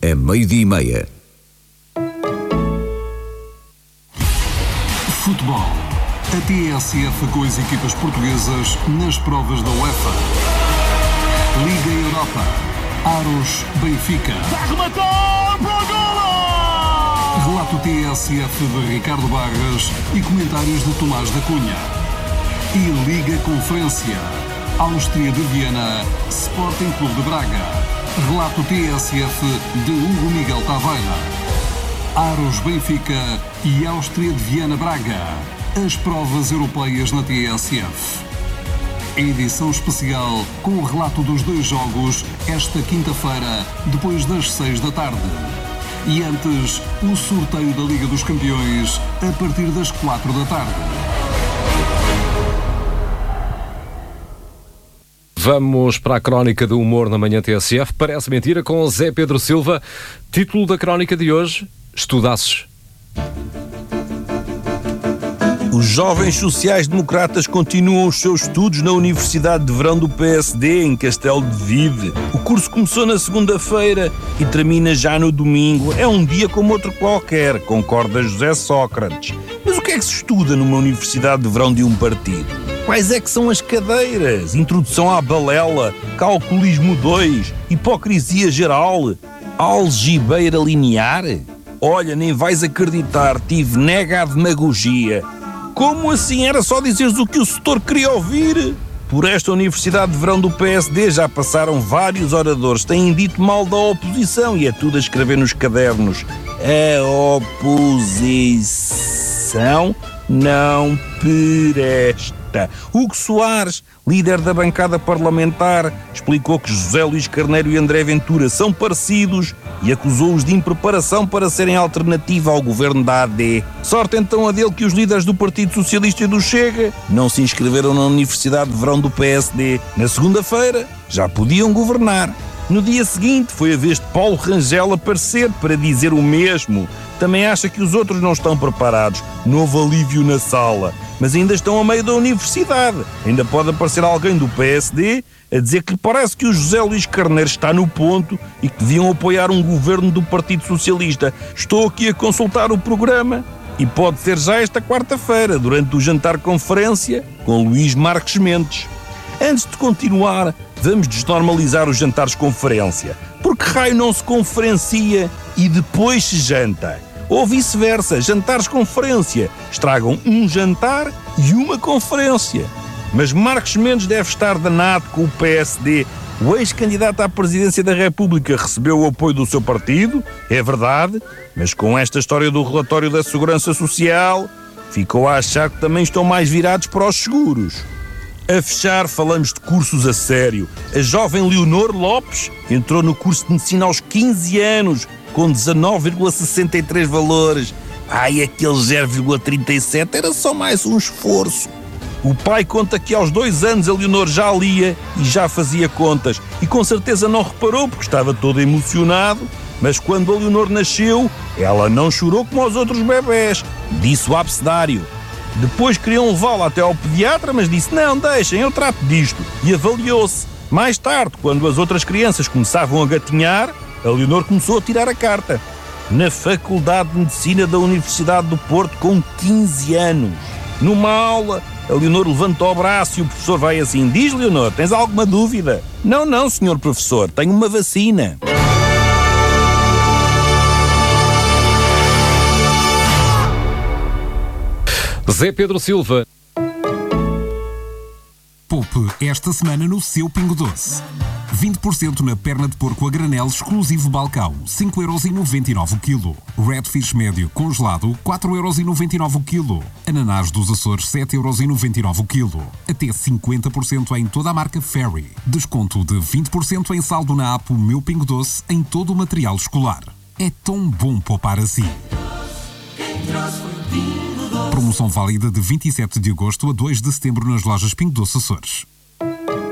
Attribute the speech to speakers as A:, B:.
A: é 12:30.
B: Futebol. A TSF com as equipas portuguesas nas provas da UEFA. Liga Europa. Aros, Benfica.
C: Rematou para o golo!
B: Relato TSF de Ricardo Barras e comentários de Tomás da Cunha. E Liga Conferência. Áustria de Viena, Sporting Clube de Braga. Relato TSF de Hugo Miguel Taveira. Aros, Benfica e Áustria de Viena, Braga. As provas europeias na TSF. Edição especial com o relato dos 2 jogos esta quinta-feira, depois das 6 da tarde. E antes, o sorteio da Liga dos Campeões, a partir das 4 da tarde.
D: Vamos para a crónica do humor na manhã TSF. Parece mentira com Zé Pedro Silva. Título da crónica de hoje: Estudasses.
E: Os jovens sociais-democratas continuam os seus estudos na Universidade de Verão do PSD, em Castelo de Vide. O curso começou na segunda-feira e termina já no domingo. É um dia como outro qualquer, concorda José Sócrates. Mas o que é que se estuda numa Universidade de Verão de um partido? Quais é que são as cadeiras? Introdução à balela, calculismo 2, hipocrisia geral, algibeira linear? Olha, nem vais acreditar, tive nega à demagogia. Como assim? Era só dizeres o que o setor queria ouvir? Por esta Universidade de Verão do PSD já passaram vários oradores, têm dito mal da oposição e é tudo a escrever nos cadernos. A oposição não presta. Hugo Soares, líder da bancada parlamentar, explicou que José Luís Carneiro e André Ventura são parecidos e acusou-os de impreparação para serem alternativa ao governo da AD. Sorte então a dele que os líderes do Partido Socialista e do Chega não se inscreveram na Universidade de Verão do PSD. Na segunda-feira já podiam governar. No dia seguinte foi a vez de Paulo Rangel aparecer para dizer o mesmo. Também acha que os outros não estão preparados. Novo alívio na sala. Mas ainda estão a meio da universidade. Ainda pode aparecer alguém do PSD a dizer que lhe parece que o José Luís Carneiro está no ponto e que deviam apoiar um governo do Partido Socialista. Estou aqui a consultar o programa e pode ser já esta quarta-feira, durante o jantar-conferência com Luís Marques Mendes. Antes de continuar, vamos desnormalizar os jantares-conferência. Porque raio não se conferencia e depois se janta? Ou vice-versa, jantares-conferência. Estragam um jantar e uma conferência. Mas Marques Mendes deve estar danado com o PSD. O ex-candidato à presidência da República recebeu o apoio do seu partido, é verdade, mas com esta história do relatório da Segurança Social, ficou a achar que também estão mais virados para os seguros. A fechar, falamos de cursos a sério. A jovem Leonor Lopes entrou no curso de medicina aos 15 anos, com 19,63 valores. Ai, aquele 0,37 era só mais um esforço. O pai conta que aos 2 anos a Leonor já lia e já fazia contas. E com certeza não reparou porque estava todo emocionado. Mas quando a Leonor nasceu, ela não chorou como os outros bebés, disse o abecedário. Depois queriam levá-la até ao pediatra, mas disse, não, deixem, eu trato disto. E avaliou-se. Mais tarde, quando as outras crianças começavam a gatinhar, a Leonor começou a tirar a carta. Na Faculdade de Medicina da Universidade do Porto, com 15 anos. Numa aula, a Leonor levanta o braço e o professor vai assim, diz, Leonor, tens alguma dúvida? Não, não, senhor professor, tenho uma vacina.
D: Zé Pedro Silva.
B: Poupe esta semana no seu Pingo Doce. 20% na perna de porco a granel exclusivo Balcão, 5,99€ o quilo. Redfish médio congelado, 4,99€ o quilo. Ananás dos Açores, 7,99€ o quilo. Até 50% em toda a marca Ferry. Desconto de 20% em saldo na app Meu Pingo Doce em todo o material escolar. É tão bom poupar assim. Promoção válida de 27 de agosto a 2 de setembro nas lojas Pingo Doce Açores.